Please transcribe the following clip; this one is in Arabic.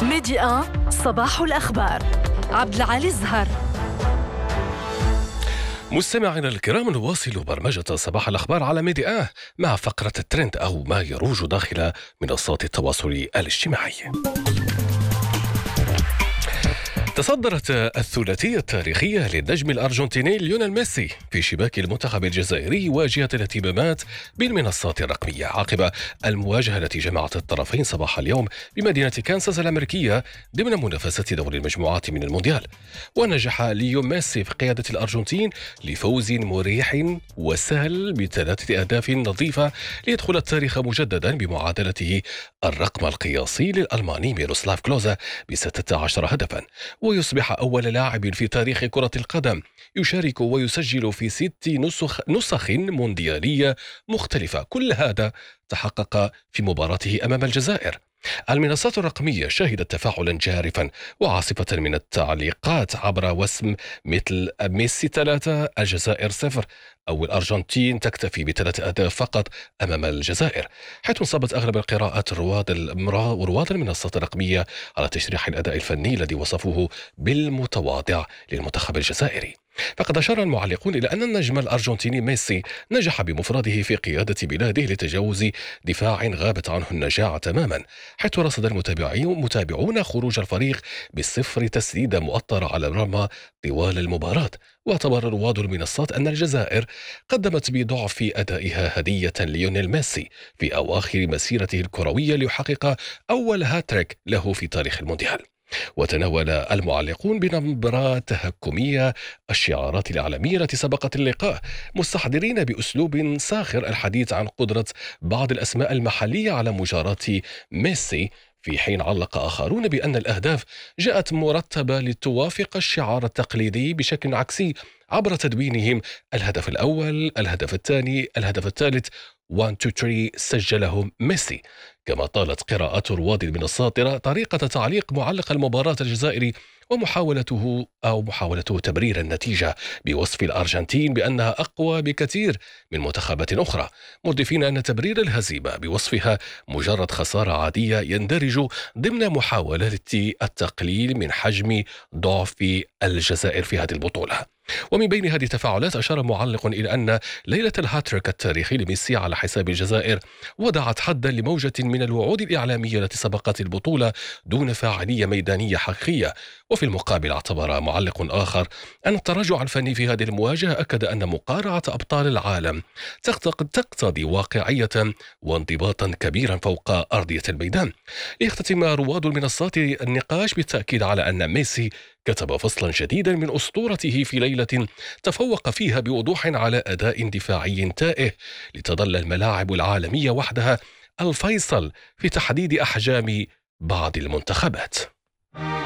ميدي 1 صباح الأخبار. عبد العالي الزهر. مستمعينا الكرام، نواصل برمجة صباح الأخبار على ميديا مع فقرة الترند أو ما يروج داخل منصات التواصل الاجتماعي. تصدرت الثلاثية التاريخية للنجم الأرجنتيني ليونيل ميسي في شباك المنتخب الجزائري واجهة الاهتمامات بالمنصات الرقمية عقب المواجهة التي جمعت الطرفين صباح اليوم بمدينة كانساس الأمريكية ضمن منافسة دور المجموعات من المونديال. ونجح ليو ميسي في قيادة الأرجنتين لفوز مريح وسهل ب3 أهداف نظيفة ليدخل التاريخ مجددا بمعادلته الرقم القياسي للألماني ميروسلاف كلوزا ب16 هدفا، ويصبح أول لاعب في تاريخ كرة القدم يشارك ويسجل في 6 نسخ مونديالية مختلفة. كل هذا تحقق في مباراته أمام الجزائر. المنصات الرقمية شهدت تفاعلا جارفا وعاصفة من التعليقات عبر وسم مثل ميسي 3 الجزائر 0 أو الأرجنتين تكتفي ب3 أهداف فقط أمام الجزائر، حيث انصبت أغلب القراءات رواد المنصات الرقمية على تشريح الأداء الفني الذي وصفوه بالمتواضع للمنتخب الجزائري. فقد أشار المعلقون إلى أن النجم الأرجنتيني ميسي نجح بمفرده في قيادة بلاده لتجاوز دفاع غابت عنه النجاعة تماما، حيث رصد المتابعون خروج الفريق ب0 تسديدة مؤطرة على المرمى طوال المباراة. واعتبر رواد المنصات أن الجزائر قدمت بضعف أدائها هدية ليونيل ميسي في أواخر مسيرته الكروية ليحقق أول هاتريك له في تاريخ المونديال. وتناول المعلقون بنبرة تهكمية الشعارات الإعلامية التي سبقت اللقاء، مستحضرين بأسلوب ساخر الحديث عن قدرة بعض الأسماء المحلية على مجاراة ميسي، في حين علق آخرون بأن الأهداف جاءت مرتبة لتوافق الشعار التقليدي بشكل عكسي عبر تدوينهم الهدف الأول، الهدف الثاني، الهدف الثالث 1 2 3 سجله ميسي. كما طالت قراءات رواد المنصات طريقة تعليق معلق المباراة الجزائري ومحاولته تبرير النتيجة بوصف الأرجنتين بأنها أقوى بكثير من منتخبات أخرى، مضيفين أن تبرير الهزيمة بوصفها مجرد خسارة عادية يندرج ضمن محاولات التقليل من حجم ضعف الجزائر في هذه البطولة. ومن بين هذه التفاعلات أشار معلق إلى أن ليلة الهاتريك التاريخي لميسي على حساب الجزائر وضعت حدا لموجة من الوعود الإعلامية التي سبقت البطولة دون فاعلية ميدانية حقيقية. وفي المقابل اعتبر معلق آخر أن التراجع الفني في هذه المواجهة أكد أن مقارعة أبطال العالم تقتضي واقعية وانضباطا كبيرا فوق أرضية الميدان. ليختتم رواد المنصات النقاش بالتأكيد على أن ميسي كتب فصلا جديدا من أسطورته في ليلة تفوق فيها بوضوح على أداء دفاعي تائه، لتظل الملاعب العالمية وحدها الفيصل في تحديد أحجام بعض المنتخبات.